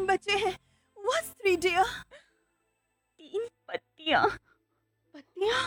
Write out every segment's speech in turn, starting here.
बचे हैं। What's three, dear? 3 पत्तियाँ। पत्तियाँ?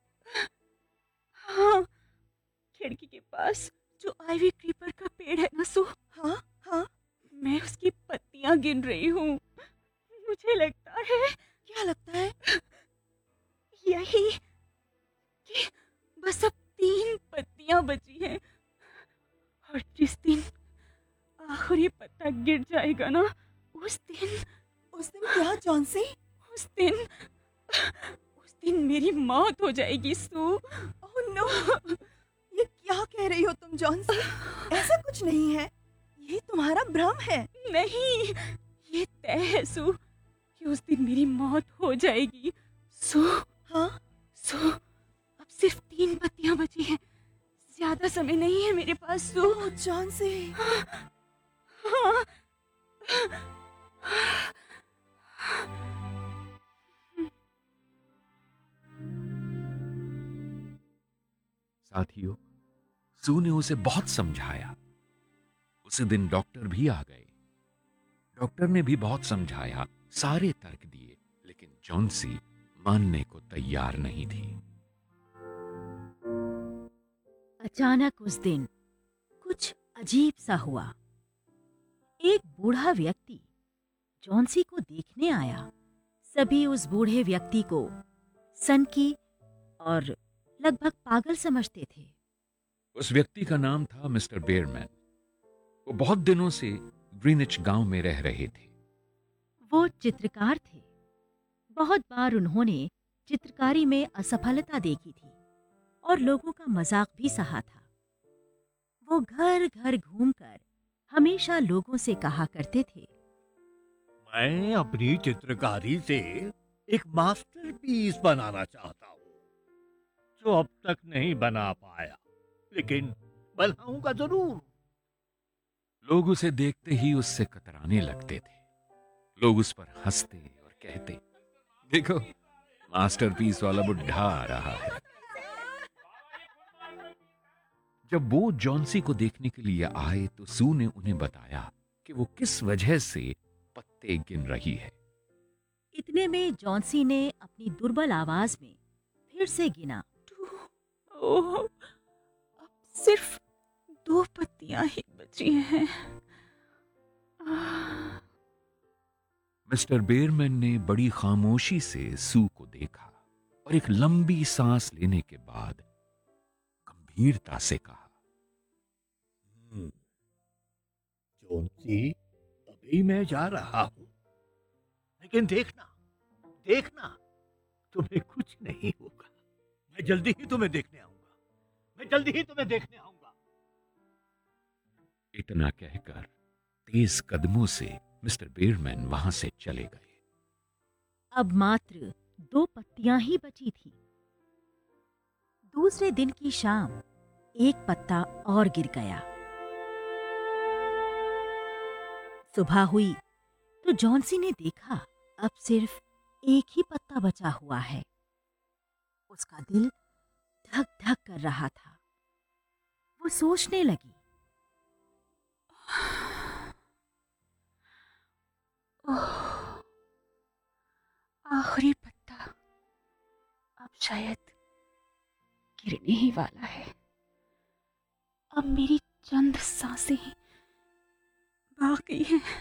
हाँ, खिड़की के पास जो आइवी क्रीपर का पेड़ है ना सो, हाँ, हाँ। मैं उसकी पत्तियाँ गिन रही हूँ। मुझे लगता है क्या लगता है? यही कि बस अब 3 पत्तियाँ बची हैं और जिस दिन आखिरी पत्ता गिर जाएगा ना, उस दिन उस दिन क्या, जॉन्सी? उस दिन उस दिन मेरी मौत हो जाएगी सू। Oh no! ये क्या कह रही हो तुम, जॉन्सी? ऐसा कुछ नहीं है। ये तुम्हारा भ्रम है। नहीं, ये तय है सू कि उस दिन मेरी मौत हो जाएगी। सू, हाँ? सू, अब सिर्फ 3 पत्तियां बची हैं। ज्यादा समय नहीं है मेरे पास सू। ओह जॉन्सी! हाँ, साथियों, सू ने उसे बहुत समझाया। उसी दिन डॉक्टर भी आ गए। डॉक्टर ने भी बहुत समझाया, सारे तर्क दिए, लेकिन जॉन्सी मानने को तैयार नहीं थी। अचानक उस दिन कुछ अजीब सा हुआ। एक बूढ़ा व्यक्ति जॉन्सी को देखने आया। सभी उस बूढ़े व्यक्ति को सनकी और लगभग पागल समझते थे। उस व्यक्ति का नाम था मिस्टर बेयरमैन। वो बहुत दिनों से ग्रीनिच गांव में रह रहे थे। वो चित्रकार थे। बहुत बार उन्होंने चित्रकारी में असफलता देखी थी और लोगों का मजाक भी सहा था। वो घर घर घूमकर हमेशा लोगों से कहा करते थे, मैं अपनी चित्रकारी से एक मास्टरपीस बनाना चाहता हूँ जो अब तक नहीं बना पाया, लेकिन बनाऊंगा जरूर। लोग उसे देखते ही उससे कतराने लगते थे। लोग उस पर हंसते और कहते, देखो, मास्टरपीस वाला बुढ़ा आ रहा है। जब वो जॉन्सी को देखने के लिए आए तो सू ने उन्हें बताया कि वो किस वजह से पत्ते गिन रही है। इतने में जॉन्सी ने अपनी दुर्बल आवाज में फिर से गिना। ओह, अब सिर्फ 2 पत्तियां ही बची हैं। मिस्टर बेयरमैन ने बड़ी खामोशी से सू को देखा और एक लंबी सांस लेने के बाद गंभीरता से कहा, जॉन्सी, अभी मैं जा रहा हूँ, लेकिन देखना देखना, तुम्हें कुछ नहीं होगा। मैं जल्दी ही तुम्हें देखने आऊंगा। मैं जल्दी ही तुम्हें देखने आऊंगा। इतना कहकर तेज कदमों से मिस्टर बेयरमैन वहां से चले गए। अब मात्र 2 पत्तियां ही बची थी। दूसरे दिन की शाम एक पत्ता और गिर गया। सुबह हुई तो जॉन्सी ने देखा अब सिर्फ एक ही पत्ता बचा हुआ है। उसका दिल धक धक कर रहा था। वो सोचने लगी, ओह, आखिरी पत्ता अब शायद गिरने ही वाला है। अब मेरी चंद सांसें बाकी हैं।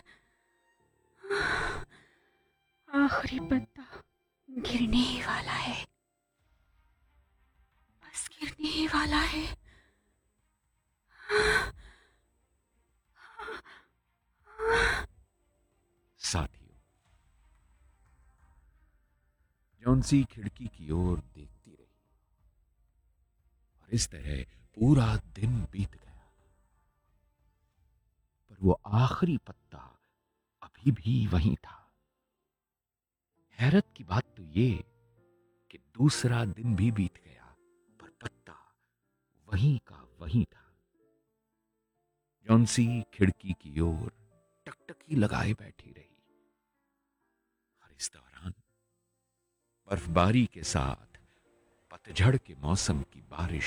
आखिरी पत्ता गिरने ही वाला है, बस गिरने ही वाला है। साथियों, जॉन्सी खिड़की की ओर देखती रही और इस तरह पूरा दिन बीत गया, पर वो आखिरी पत्ता अभी भी वहीं था। हैरत की बात तो ये कि दूसरा दिन भी बीत गया, पर पत्ता वहीं का वहीं था। जॉन्सी खिड़की की ओर टकटकी लगाए बैठी रही और इस दौरान बर्फबारी के साथ पतझड़ के मौसम की बारिश